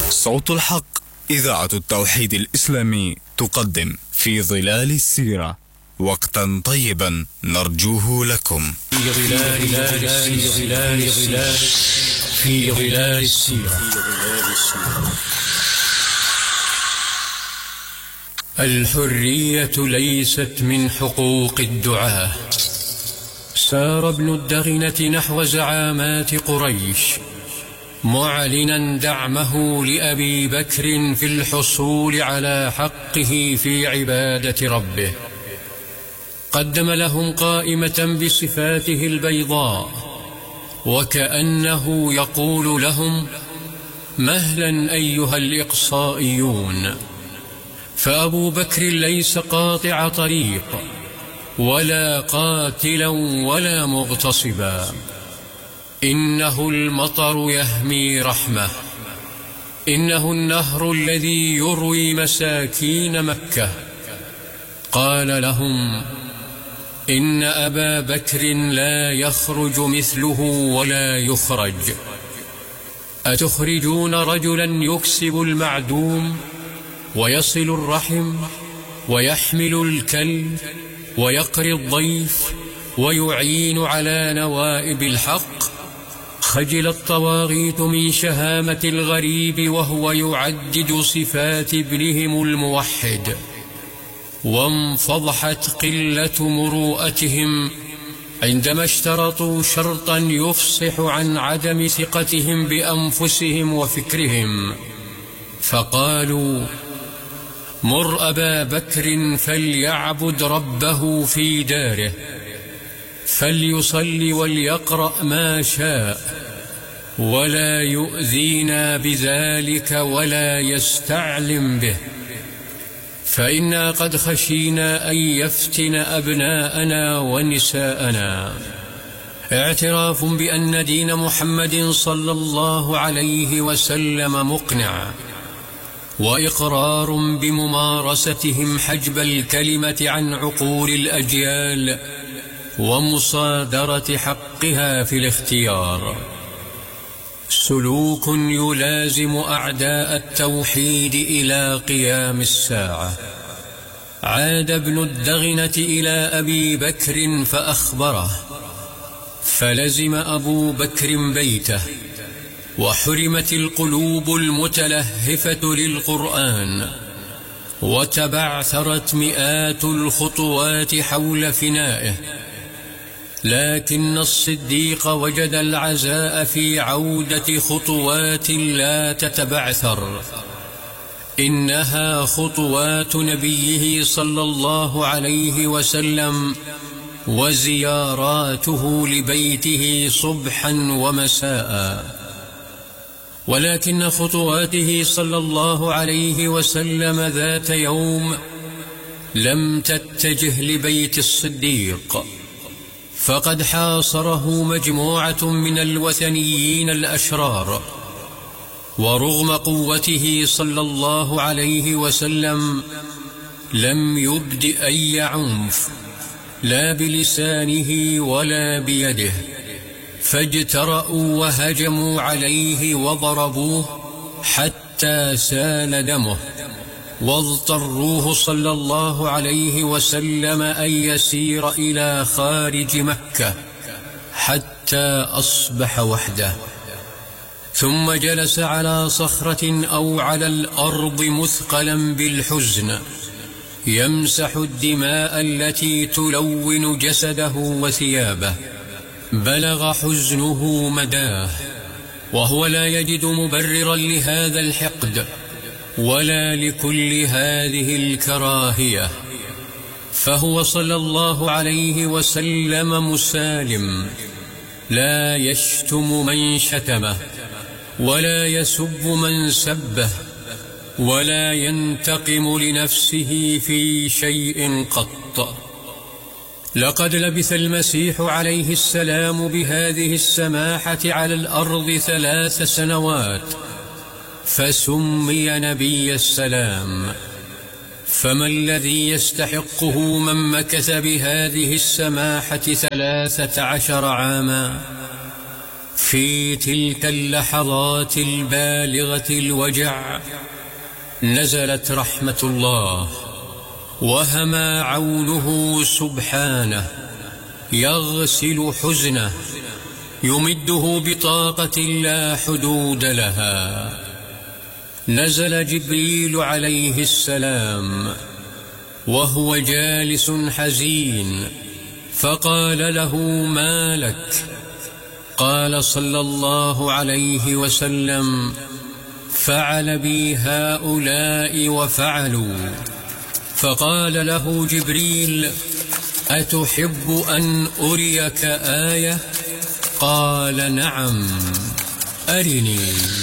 صوت الحق إذاعة التوحيد الإسلامي تقدم في ظلال السيرة وقتا طيبا نرجوه لكم. في ظلال السيرة. الحرية ليست من حقوق الدعاة. سار ابن الدغنة نحو زعامات قريش معلنا دعمه لأبي بكر في الحصول على حقه في عبادة ربه. قدم لهم قائمة بصفاته البيضاء وكأنه يقول لهم: مهلا أيها الإقصائيون، فأبو بكر ليس قاطع طريق ولا قاتلا ولا مغتصبا، إنه المطر يهمي رحمة، إنه النهر الذي يروي مساكين مكة. قال لهم: إن أبا بكر لا يخرج مثله ولا يخرج. أتخرجون رجلا يكسب المعدوم ويصل الرحم ويحمل الكل ويقري الضيف ويعين على نوائب الحق؟ خجل الطواغيت من شهامة الغريب وهو يعدد صفات ابنهم الموحد، وانفضحت قلة مروءتهم عندما اشترطوا شرطا يفصح عن عدم ثقتهم بأنفسهم وفكرهم، فقالوا: مر أبا بكر فليعبد ربه في داره، فليصلي وليقرأ ما شاء، ولا يؤذينا بذلك ولا يستعلم به، فإنا قد خشينا أن يفتن أبناءنا ونساءنا. اعتراف بأن دين محمد صلى الله عليه وسلم مقنع، وإقرار بممارستهم حجب الكلمة عن عقول الأجيال ومصادرة حقها في الاختيار. سلوك يلازم أعداء التوحيد إلى قيام الساعة. عاد ابن الدغنة إلى أبي بكر فأخبره، فلزم أبو بكر بيته، وحرمت القلوب المتلهفة للقرآن، وتبعثرت مئات الخطوات حول فنائه، لكن الصديق وجد العزاء في عودة خطوات لا تتبعثر، إنها خطوات نبيه صلى الله عليه وسلم وزياراته لبيته صبحا ومساء. ولكن خطواته صلى الله عليه وسلم ذات يوم لم تتجه لبيت الصديق، فقد حاصره مجموعة من الوثنيين الأشرار، ورغم قوته صلى الله عليه وسلم لم يبد أي عنف، لا بلسانه ولا بيده، فاجترأوا وهجموا عليه وضربوه حتى سال دمه، واضطروه صلى الله عليه وسلم أن يسير إلى خارج مكة حتى أصبح وحده، ثم جلس على صخرة أو على الأرض مثقلا بالحزن يمسح الدماء التي تلون جسده وثيابه. بلغ حزنه مداه، وهو لا يجد مبررا لهذا الحقد ولا لكل هذه الكراهية، فهو صلى الله عليه وسلم مسالم، لا يشتم من شتمه، ولا يسب من سبه، ولا ينتقم لنفسه في شيء قط. لقد لبث المسيح عليه السلام بهذه السماحة على الأرض 3 سنوات، فسمي نبي السلام. فما الذي يستحقه من مكث بهذه السماحة 13 عاما؟ في تلك اللحظات البالغة الوجع نزلت رحمة الله وهما عونه سبحانه يغسل حزنه، يمده بطاقة لا حدود لها. نزل جبريل عليه السلام وهو جالس حزين، فقال له: ما لك؟ قال صلى الله عليه وسلم: فعل بي هؤلاء وفعلوا. فقال له جبريل: أتحب أن أريك آية؟ قال: نعم، أرني.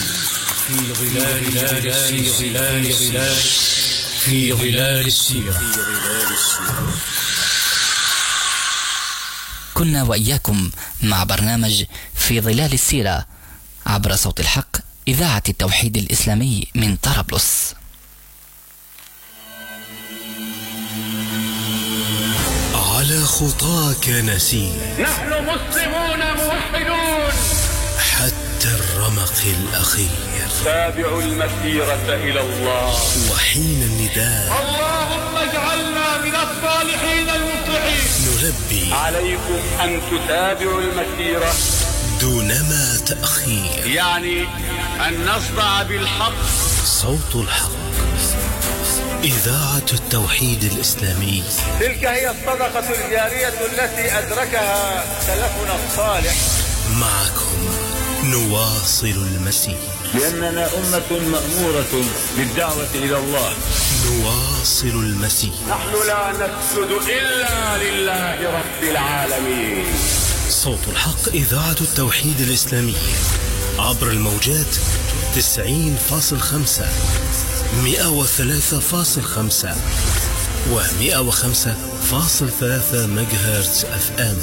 في ظلال السيرة. كنا وإياكم مع برنامج في ظلال السيرة عبر صوت الحق، إذاعة التوحيد الإسلامي من طرابلس. على خطاك نسير، نحن مسلمون موحدون حتى الرمق الأخير. تابعوا المسيرة إلى الله. وحين النداء: اللهم اجعلنا من الصالحين المصلحين، نلبي: عليكم أن تتابعوا المسيرة دونما تأخير، يعني أن نصدع بالحق. صوت الحق، إذاعة التوحيد الإسلامي. تلك هي الصدقة الجارية التي أدركها سلفنا الصالح. معكم نواصل المسير، لأننا أمة مأمورة بالدعوة إلى الله. نواصل المسير. نحن لا نسجد إلا لله رب العالمين. صوت الحق، إذاعة التوحيد الإسلامي، عبر الموجات 90.5، 103.5 و105.3 ميجاهرتز FM.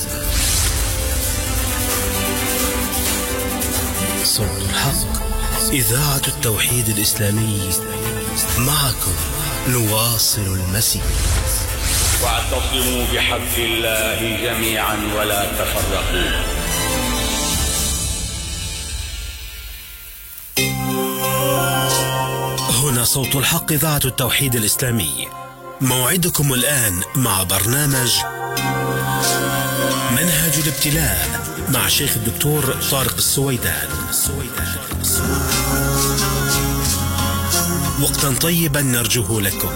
صوت الحق، إذاعة التوحيد الإسلامي. معكم نواصل المسير. واعتصموا بحبل الله جميعا ولا تفرقوا. هنا صوت الحق، إذاعة التوحيد الإسلامي. موعدكم الآن مع برنامج منهج الابتلاء مع شيخ الدكتور طارق السويدان. وقتا طيبا نرجوه لكم.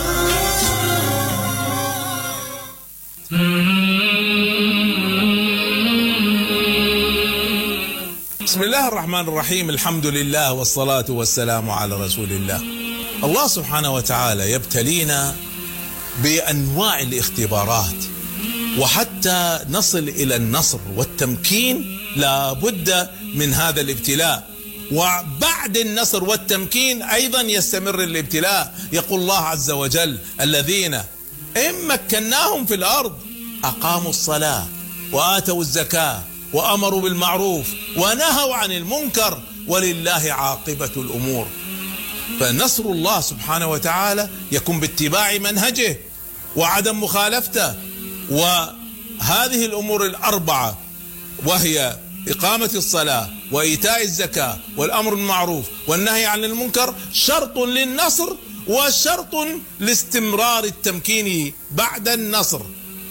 بسم الله الرحمن الرحيم. الحمد لله والصلاة والسلام على رسول الله. الله سبحانه وتعالى يبتلينا بأنواع الاختبارات، وحتى نصل إلى النصر والتمكين لابد من هذا الابتلاء، وبعد النصر والتمكين أيضا يستمر الابتلاء. يقول الله عز وجل: الذين إن مكناهم في الأرض أقاموا الصلاة وآتوا الزكاة وأمروا بالمعروف ونهوا عن المنكر ولله عاقبة الأمور. فنصر الله سبحانه وتعالى يكون باتباع منهجه وعدم مخالفته. وهذه الأمور الأربعة، وهي إقامة الصلاة وإيتاء الزكاة والأمر بالمعروف والنهي عن المنكر، شرط للنصر وشرط لاستمرار التمكين بعد النصر.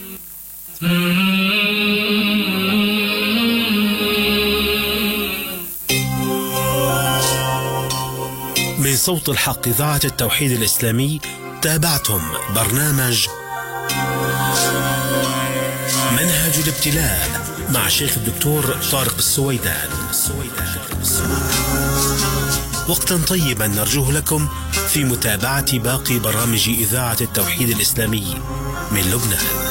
من صوت الحق، إذاعة التوحيد الإسلامي، تابعتم برنامج منهج الابتلاء مع شيخ الدكتور طارق السويدان. وقتا طيبا نرجوه لكم في متابعة باقي برامج إذاعة التوحيد الإسلامي من لبنان.